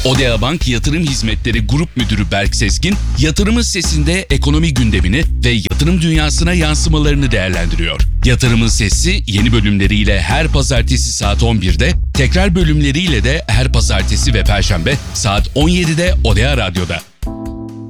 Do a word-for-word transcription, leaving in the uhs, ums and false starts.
Odea Bank Yatırım Hizmetleri Grup Müdürü Berk Seskin, Yatırımın Sesi'nde ekonomi gündemini ve yatırım dünyasına yansımalarını değerlendiriyor. Yatırımın Sesi yeni bölümleriyle her pazartesi saat on birde, tekrar bölümleriyle de her pazartesi ve perşembe saat on yedide Odea Radyo'da.